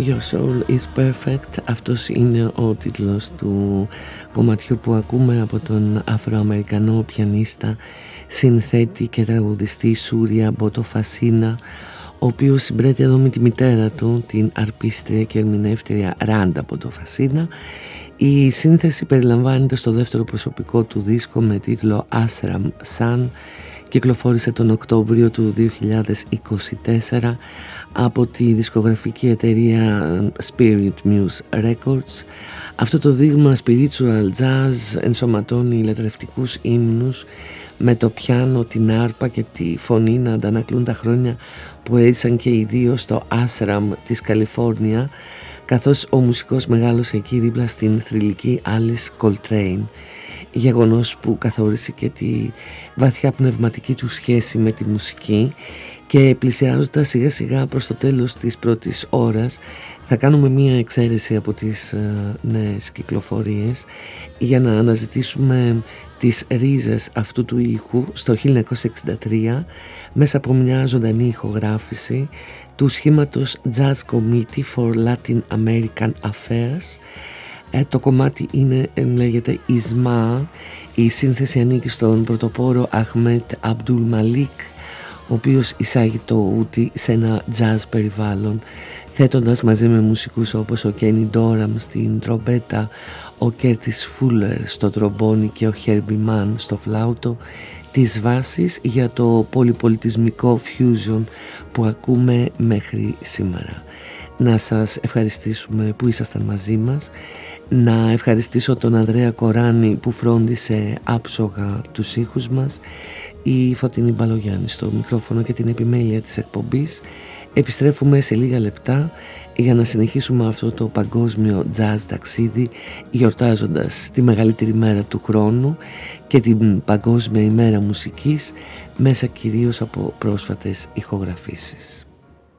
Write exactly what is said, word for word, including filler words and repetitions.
Your Soul is Perfect. Αυτός είναι ο τίτλος του κομματιού που ακούμε από τον Αφροαμερικανό πιανίστα, συνθέτη και τραγουδιστή Σούρια Μποτοφασίνα, ο οποίος συμπρέτει εδώ με τη μητέρα του, την αρπίστρια και ερμηνεύτρια Ράντα Μποτοφασίνα. Η σύνθεση περιλαμβάνεται στο δεύτερο προσωπικό του δίσκο με τίτλο Ashram Sun. Κυκλοφόρησε τον Οκτώβριο του δύο χιλιάδες είκοσι τέσσερα από τη δισκογραφική εταιρεία Spirit Muse Records. Αυτό το δείγμα spiritual jazz ενσωματώνει λατρευτικούς ύμνους με το πιάνο, την άρπα και τη φωνή να αντανακλούν τα χρόνια που έζησαν και οι δύο στο Ashram της Καλιφόρνια, καθώς ο μουσικός μεγάλωσε εκεί δίπλα στην θρυλική Alice Coltrane, γεγονός που καθόρισε και τη βαθιά πνευματική του σχέση με τη μουσική. Και πλησιάζοντας σιγά σιγά προς το τέλος της πρώτης ώρας, θα κάνουμε μία εξαίρεση από τις ε, νέες κυκλοφορίες για να αναζητήσουμε τις ρίζες αυτού του ήχου στο χίλια εννιακόσια εξήντα τρία μέσα από μια ζωντανή ηχογράφηση του σχήματος Jazz Committee for Latin American Affairs. Ε, το κομμάτι είναι, ε, λέγεται Ισμά. Η σύνθεση ανήκει στον πρωτοπόρο Αχμέτ Αμπτούλ Μαλίκ, ο οποίος εισάγει το ούτι σε ένα jazz περιβάλλον, θέτοντας μαζί με μουσικούς όπως ο Κένι Ντόραμ στην τρομπέτα, ο Κέρτις Φούλερ στο τρομπόνι και ο Χέρμπι Μαν στο φλάουτο, τις βάσεις για το πολυπολιτισμικό fusion που ακούμε μέχρι σήμερα. Να σας ευχαριστήσουμε που ήσασταν μαζί μας, να ευχαριστήσω τον Ανδρέα Κοράνη που φρόντισε άψογα τους ήχους μας, η Φωτεινή Μπαλογιάννη στο μικρόφωνο και την επιμέλεια της εκπομπής. Επιστρέφουμε σε λίγα λεπτά για να συνεχίσουμε αυτό το παγκόσμιο jazz ταξίδι, γιορτάζοντας τη μεγαλύτερη μέρα του χρόνου και την Παγκόσμια ημέρα μουσικής, μέσα κυρίως από πρόσφατες ηχογραφήσεις.